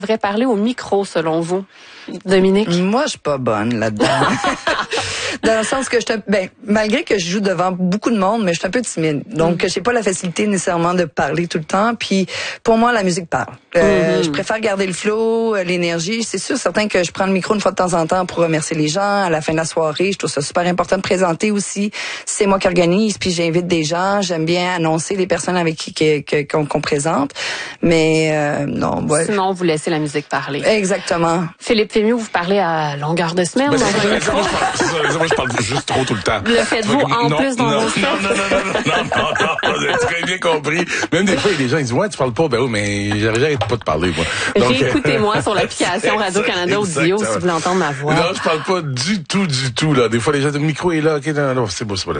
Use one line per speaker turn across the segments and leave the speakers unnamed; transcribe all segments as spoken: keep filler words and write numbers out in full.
devrait parler au micro, selon vous, Dominique?
Moi, je suis pas bonne là-dedans. Dans le sens que je te, ben, malgré que je joue devant beaucoup de monde, mais je suis un peu timide. Donc, mm. j'ai pas la facilité nécessairement de parler tout le temps. Puis, pour moi, la musique parle. Euh, mm-hmm. Je préfère garder le flow, l'énergie. C'est sûr, certain que je prends le micro une fois de temps en temps pour remercier les gens à la fin de la soirée. Je trouve ça super important de présenter aussi. C'est moi qui organise, puis j'invite des gens. J'aime bien annoncer les personnes avec qui qu'on qu'on présente. Mais euh, non, ouais.
Sinon, vous laissez la musique parler.
Exactement.
Philippe Fémieux, vous parlez à longueur de semaine.
Ben, dans un micro. Moi, je parle juste trop tout le temps.
Le faites-vous en
non,
plus dans
non,
vos
non,
sets?
non, non, non, non, non, non, non, vous avez très bien compris. Même des fois, il y a des gens qui disent, ouais, tu parles pas. Ben oui, mais j'arrête pas de parler, moi.
Réécoutez-moi sur l'application Radio-Canada Audio si vous voulez entendre ma voix.
Non, je parle pas du tout, du tout, là. Des fois, les gens, le micro est là, ok, non, non, c'est beau, c'est pas le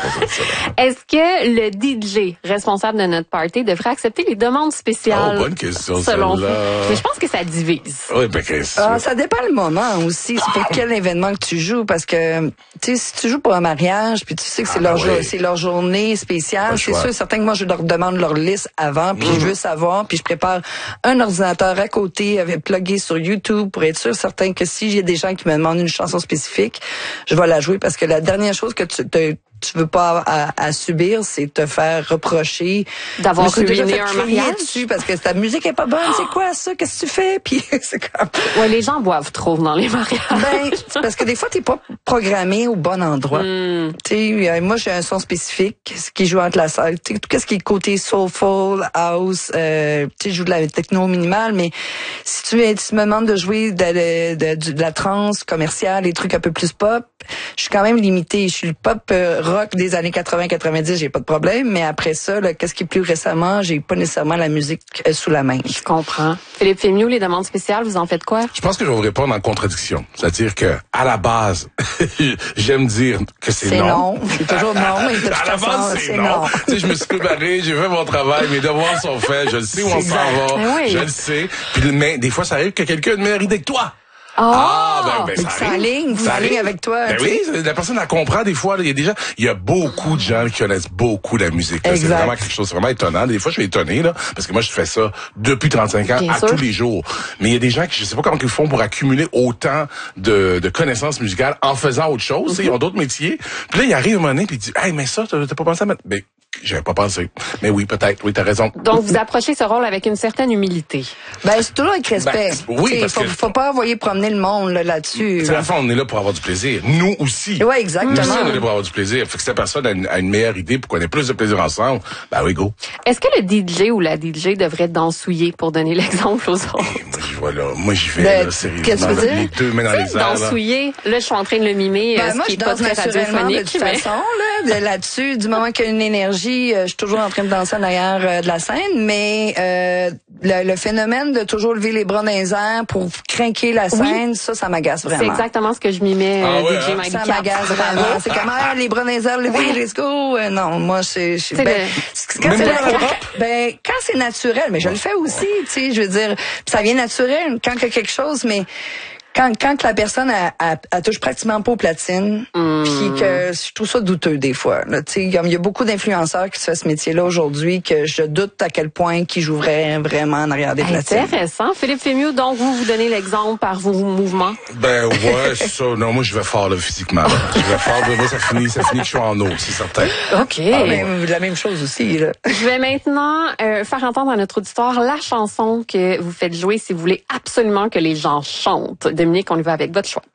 Est-ce que le D J responsable de notre party devrait accepter les demandes spéciales?
Oh, bonne question,
selon vous.
celle-là.
Mais je pense que ça divise.
Oui, ben, qu'est-ce
ah, ça dépend le moment aussi. C'est pour quel événement que tu joues. Parce que, tu sais, si tu joues pour un mariage, puis tu sais que c'est
ah,
leur,
oui.
c'est leur journée spéciale, c'est sûr, certain que moi, je leur demande leur liste avant, puis mm. je veux savoir, puis je prépare un ordinateur à côté, avec plugué sur YouTube, pour être sûr, certain que si j'ai des gens qui me demandent une chanson spécifique, je vais la jouer, parce que la dernière chose que tu te tu veux pas à, à subir, c'est te faire reprocher
d'avoir ruiné un mariage
dessus parce que ta musique est pas bonne. C'est quoi ça? Qu'est-ce que tu fais? Puis c'est comme.
Ouais, les gens boivent trop dans les mariages.
Ben, c'est parce que des fois t'es pas programmé au bon endroit.
Mm.
Tu sais, moi j'ai un son spécifique, ce qui joue entre la salle. Tu sais, tout ce qui est côté soulful, house, euh, tu sais, je joue de la techno minimale, mais si tu, tu me demandes de jouer de, de, de, de la trance commerciale, des trucs un peu plus pop, je suis quand même limitée. Je suis le pop euh, rock des années quatre-vingts quatre-vingt-dix, j'ai pas de problème, mais après ça, là, qu'est-ce qui est plus récemment, j'ai pas nécessairement la musique euh, sous la main.
Je comprends. Philippe Fémieux, les demandes spéciales, vous en faites quoi?
Je pense que je vais vous répondre en contradiction. C'est-à-dire que, à la base, j'aime dire que c'est,
c'est
non.
non. C'est toujours non, mais de toute
à la
façon,
base, c'est,
c'est
non.
non.
Tu sais, je me suis préparé, j'ai fait mon travail, mes devoirs sont faits, je le sais où on s'en va,
oui.
je le sais. Puis, mais des fois, ça arrive que quelqu'un a une meilleure idée que toi.
Oh,
ah, ben, ben, ça
ça aligne, ça aligne avec toi.
Ben oui, la personne elle comprend des fois. Il y a des gens, il y a beaucoup de gens qui connaissent beaucoup la musique. Là. C'est vraiment quelque chose, c'est vraiment étonnant. Des fois, je suis étonné là, parce que moi, je fais ça depuis trente-cinq ans,
Bien
à
sûr.
tous les jours. Mais il y a des gens qui, je sais pas comment ils font pour accumuler autant de, de connaissances musicales en faisant autre chose. Mm-hmm. Ils ont d'autres métiers. Puis là, il arrive un moment donné, puis il dit, hey, mais ça, t'as, t'as pas pensé à mettre. Ben, j'avais pas pensé. Mais oui, peut-être. Oui, t'as raison.
Donc, vous approchez ce rôle avec une certaine humilité.
Ben, c'est toujours avec respect.
Ben, oui,
T'sais,
parce
faut,
que...
faut pas envoyer promener le monde là, là-dessus.
À la fin, on est là pour avoir du plaisir. Nous aussi.
Oui, exactement.
Nous aussi, on est là pour avoir du plaisir. Fait que si la personne a une, a une meilleure idée pour qu'on ait plus de plaisir ensemble, ben oui, go.
Est-ce que le D J ou la D J devrait dansouiller, pour donner l'exemple aux autres?
Hey, moi, j'y vois là. Moi, j'y vais,
Ben,
là, sérieusement.
qu'est-ce que tu veux dire?
Les deux mains dans les airs.
Dansouiller. Là, je suis en train de le mimer,
Ben,
euh, ce
moi,
qui
je
est pas
danse
très
naturellement
radiophonique.
de toute
mais...
façon, là, de, là-dessus. Du moment qu'il y a une énergie, euh, je suis toujours en train de danser en arrière euh, de la scène, mais euh, le, le phénomène de toujours lever les bras dans les airs pour craquer la scène, oui. ça, ça m'agace vraiment.
C'est exactement ce que je mimais,
ah,
euh,
ouais,
D J
hein?
Mike
Ça m'agace vraiment. C'est comme, ah, les bras dans les airs, lever, let's go. Euh, non, moi, c'est... je ben,
le...
quand,
Même
c'est,
pas
quand, ben, quand c'est naturel, mais je le fais aussi, tu sais, je veux dire, ça vient naturel quand il y a quelque chose, mais... Quand, quand la personne a, a, a touche pratiquement pas aux platines, mm. puis que je trouve ça douteux des fois. Tu sais, il y a beaucoup d'influenceurs qui font ce métier-là aujourd'hui que je doute à quel point qu'ils joueraient vraiment en arrière des platines.
Intéressant. Philippe Fémieux, donc vous vous donnez l'exemple par vos mouvements.
Ben ouais, c'est ça. Non, moi je vais fort là physiquement. Là. Je vais fort. Moi ça finit, ça finit que je suis en eau, c'est certain.
Ok.
Ah, ben, la même chose aussi là.
Je vais maintenant euh, faire entendre à notre auditoire la chanson que vous faites jouer si vous voulez absolument que les gens chantent. Dominique, on y va avec votre choix.